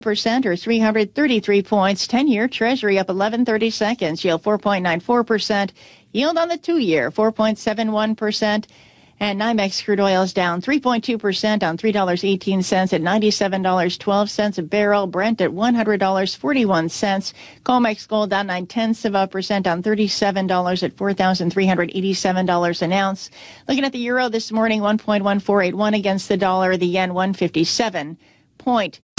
percent or 333 points. 10-year Treasury up 11/32, yield 4.94%. Yield on the 2-year 4.71%. And NYMEX crude oil is down 3.2% on $3.18 at $97.12 a barrel. Brent at $100.41. COMEX gold down 0.9% on $37 at $4,387 an ounce. Looking at the euro this morning, 1.1481 against the dollar. The yen 157.